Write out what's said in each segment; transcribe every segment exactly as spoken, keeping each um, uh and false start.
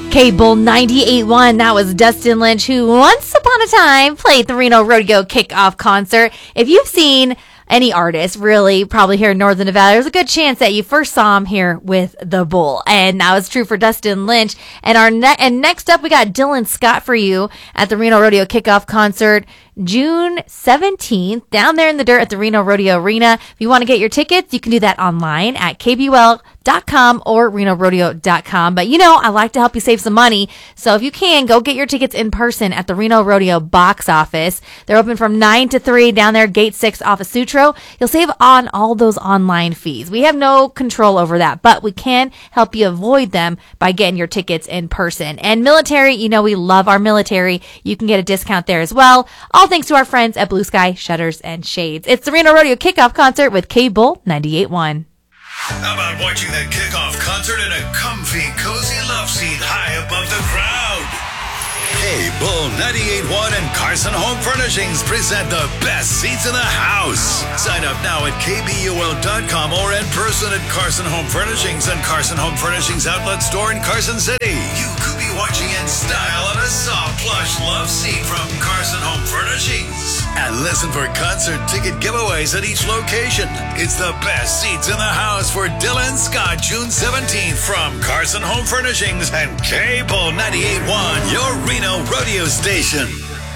Cable ninety-eight point one, that was Dustin Lynch, who once upon a time played the Reno Rodeo Kickoff Concert. If you've seen any artist, really, probably here in Northern Nevada, there's a good chance that you first saw him here with the Bull. And that was true for Dustin Lynch. And our ne- and next up, we got Dylan Scott for you at the Reno Rodeo Kickoff Concert, June seventeenth, down there in the dirt at the Reno Rodeo Arena. If you want to get your tickets, you can do that online at K B U L dot com or Reno Rodeo dot com. But you know, I like to help you save some money. So if you can, go get your tickets in person at the Reno Rodeo box office. They're open from nine to three down there, gate six off of Sutro. You'll save on all those online fees. We have no control over that, but we can help you avoid them by getting your tickets in person. And military, you know, we love our military. You can get a discount there as well. All thanks to our friends at Blue Sky Shutters and Shades. It's the Reno Rodeo Kickoff Concert with Cable ninety-eight point one. How about watching that kickoff concert in a comfy, cozy love seat high above the crowd? Cable ninety-eight point one and Carson Home Furnishings present the best seats in the house. Sign up now at K B U L dot com or in person at Carson Home Furnishings and Carson Home Furnishings Outlet Store in Carson City. You could be watching in style on a soft, plush love seat from Carson Home Furnishings. And listen for concert ticket giveaways at each location. It's the best seats in the house for Dylan Scott, June seventeenth from Carson Home Furnishings and Cable ninety-eight point one, your Reno Rodeo station.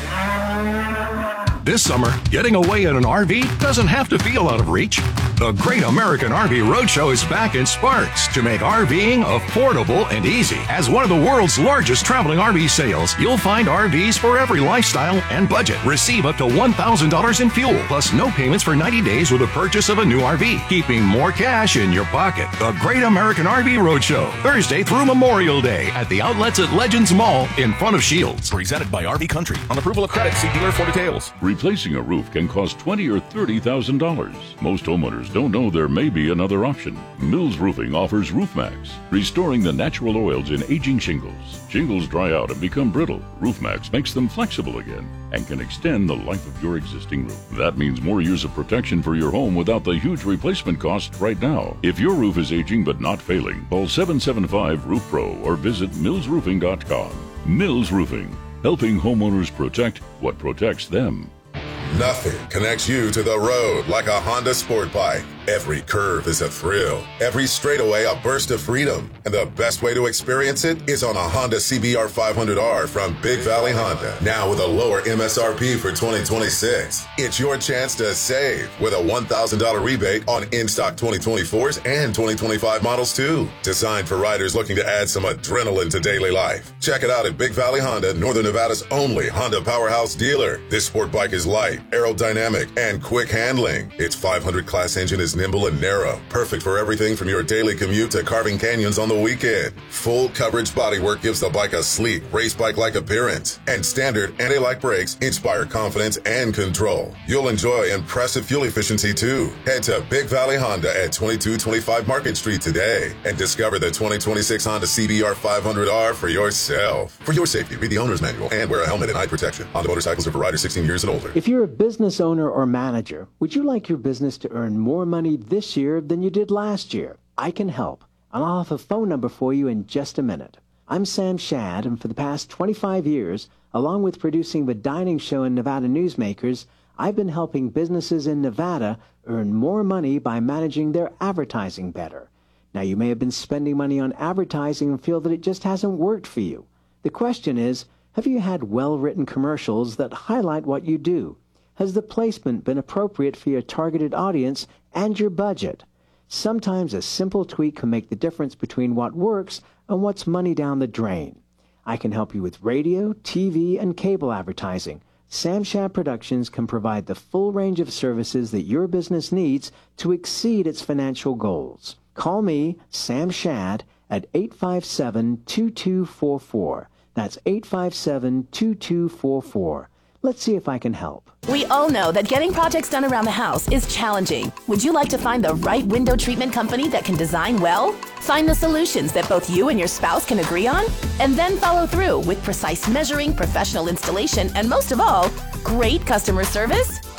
This summer, getting away in an R V doesn't have to feel out of reach. The Great American R V Roadshow is back in Sparks to make RVing affordable and easy. As one of the world's largest traveling R V sales, you'll find R Vs for every lifestyle and budget. Receive up to one thousand dollars in fuel, plus no payments for ninety days with the purchase of a new R V, keeping more cash in your pocket. The Great American R V Roadshow, Thursday through Memorial Day at the outlets at Legends Mall in front of Shields. Presented by R V Country. On approval of credit, see dealer for details. Replacing a roof can cost twenty thousand dollars or thirty thousand dollars. Most homeowners don't know there may be another option. Mills Roofing offers RoofMax, restoring the natural oils in aging shingles. Shingles dry out and become brittle. RoofMax makes them flexible again and can extend the life of your existing roof. That means more years of protection for your home without the huge replacement cost right now. If your roof is aging but not failing, call seven seven five roof pro or visit mills roofing dot com. Mills Roofing, helping homeowners protect what protects them. Nothing connects you to the road like a Honda Sport Bike. Every curve is a thrill. Every straightaway a burst of freedom. And the best way to experience it is on a Honda C B R five hundred R from Big Valley Honda. Now with a lower M S R P for twenty twenty-six. It's your chance to save with a one thousand dollars rebate on in-stock twenty twenty-fours and twenty twenty-five models too. Designed for riders looking to add some adrenaline to daily life. Check it out at Big Valley Honda, Northern Nevada's only Honda powerhouse dealer. This sport bike is light, aerodynamic, and quick handling. Its five hundred class engine is nimble and narrow, perfect for everything from your daily commute to carving canyons on the weekend. Full coverage bodywork gives the bike a sleek, race bike-like appearance, and standard anti-lock brakes inspire confidence and control. You'll enjoy impressive fuel efficiency too. Head to Big Valley Honda at twenty-two twenty-five Market Street today and discover the twenty twenty-six Honda C B R five hundred R for yourself. For your safety, read the owner's manual and wear a helmet and eye protection. Honda motorcycles are for riders sixteen years and older. If you're a business owner or manager, would you like your business to earn more money this year than you did last year? I can help, and I'll have a phone number for you in just a minute. I'm Sam Shad, and for the past twenty-five years, along with producing the Dining Show and Nevada Newsmakers, I've been helping businesses in Nevada earn more money by managing their advertising better. Now, you may have been spending money on advertising and feel that it just hasn't worked for you. The question is, have you had well-written commercials that highlight what you do? Has the placement been appropriate for your targeted audience and your budget? Sometimes a simple tweak can make the difference between what works and what's money down the drain. I can help you with radio, T V, and cable advertising. Sam Shad Productions can provide the full range of services that your business needs to exceed its financial goals. Call me, Sam Shad, at eight five seven, two two four four. That's eight five seven, two two four four. Let's see if I can help. We all know that getting projects done around the house is challenging. Would you like to find the right window treatment company that can design well? Find the solutions that both you and your spouse can agree on? And then follow through with precise measuring, professional installation, and most of all, great customer service?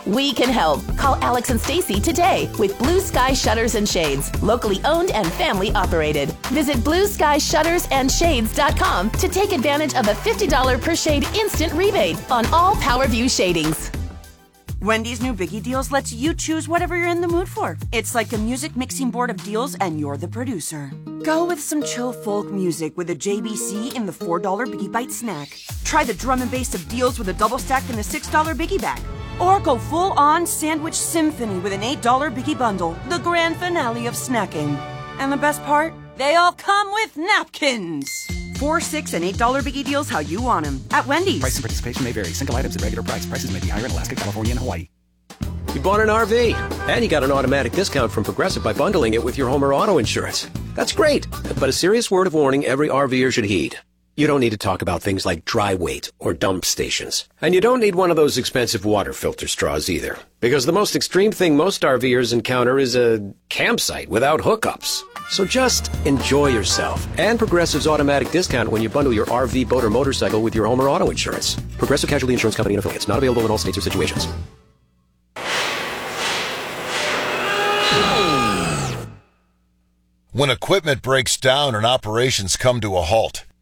We can help. Call Alex and Stacy today with Blue Sky Shutters and Shades, locally owned and family operated. Visit blue sky shutters and shades dot com to take advantage of a fifty dollars per shade instant rebate on all PowerView shadings. Wendy's new Biggie Deals lets you choose whatever you're in the mood for. It's like a music mixing board of deals and you're the producer. Go with some chill folk music with a J B C in the four dollar Biggie Bite snack. Try the drum and bass of deals with a double stack in the six dollar Biggie bag. Or go full-on sandwich symphony with an eight dollar Biggie bundle, the grand finale of snacking. And the best part? They all come with napkins. Four, six, and eight dollar Biggie Deals how you want them at Wendy's. Price and participation may vary. Single items at regular price. Prices may be higher in Alaska, California, and Hawaii. You bought an R V, and you got an automatic discount from Progressive by bundling it with your home or auto insurance. That's great, but a serious word of warning every RVer should heed. You don't need to talk about things like dry weight or dump stations. And you don't need one of those expensive water filter straws either. Because the most extreme thing most RVers encounter is a campsite without hookups. So just enjoy yourself and Progressive's automatic discount when you bundle your R V, boat, or motorcycle with your home or auto insurance. Progressive Casualty Insurance Company and affiliates. Not available in all states or situations. When equipment breaks down and operations come to a halt,